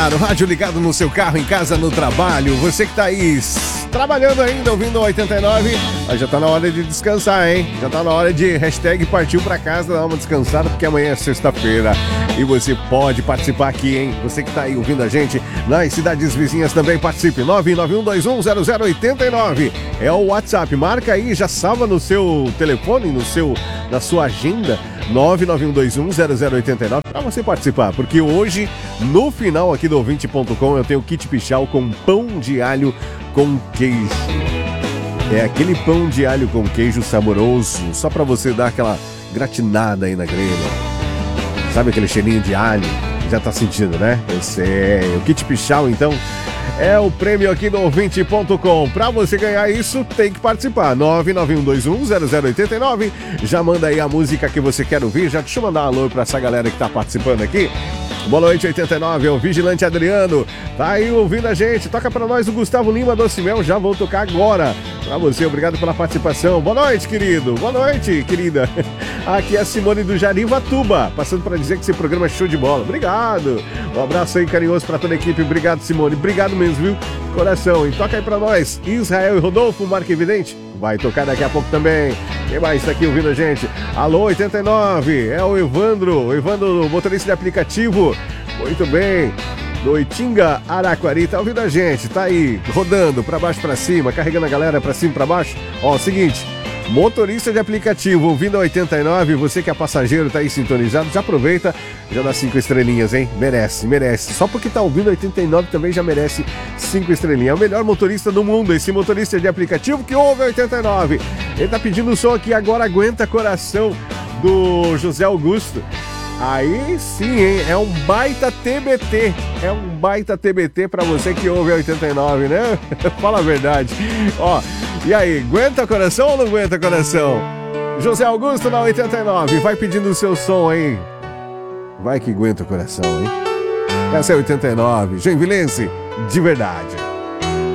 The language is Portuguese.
O rádio ligado no seu carro, em casa, no trabalho. Você que tá aí trabalhando ainda, ouvindo o 89, já tá na hora de descansar, hein? Já tá na hora de hashtag partiu pra casa, dar uma descansada, porque amanhã é sexta-feira. E você pode participar aqui, hein? Você que tá aí ouvindo a gente nas cidades vizinhas também participe. 991210089 é o WhatsApp. Marca aí, já salva no seu telefone, na sua agenda. 991210089 para você participar, porque hoje, no final aqui do ouvinte.com, eu tenho kit pichau com pão de alho com queijo. É aquele pão de alho com queijo saboroso, só para você dar aquela gratinada aí na grelha. Sabe aquele cheirinho de alho? Já tá sentindo, né? Eu sei. O kit pichau, então, é o prêmio aqui do ouvinte.com. Pra você ganhar isso, tem que participar. 991210089. Já manda aí a música que você quer ouvir. Já deixa eu mandar um alô pra essa galera que tá participando aqui. Boa noite, 89, é o Vigilante Adriano. Tá aí ouvindo a gente. Toca pra nós o Gustavo Lima Doce Mel. Já vou tocar agora pra você. Obrigado pela participação. Boa noite, querido. Boa noite, querida. Aqui é a Simone do Jarivatuba, passando para dizer que esse programa é show de bola. Obrigado. Um abraço aí carinhoso pra toda a equipe. Obrigado, Simone. Obrigado mesmo, viu? Coração. E toca aí pra nós. Israel e Rodolfo, Marca Evidente. Vai tocar daqui a pouco também. Quem mais tá aqui ouvindo a gente? Alô, 89. É o Evandro. O Evandro, motorista de aplicativo. Muito bem. Do Itinga, Araquari, tá ouvindo a gente, tá aí, rodando pra baixo pra cima, carregando a galera pra cima pra baixo. Ó, seguinte, motorista de aplicativo ouvindo a 89, você que é passageiro, tá aí sintonizado, já aproveita, já dá 5 estrelinhas, hein? Merece, merece. Só porque tá ouvindo a 89 também já merece 5 estrelinhas. É o melhor motorista do mundo, esse motorista de aplicativo que ouve a 89. Ele tá pedindo o som aqui, Agora Aguenta Coração, do José Augusto. Aí sim, hein? É um baita TBT. É um baita TBT pra você que ouve a 89, né? Fala a verdade. Ó, e aí, aguenta coração ou não aguenta coração? José Augusto na 89, vai pedindo o seu som aí. Vai que aguenta o coração, hein? Essa é 89, Joinvilense, de verdade.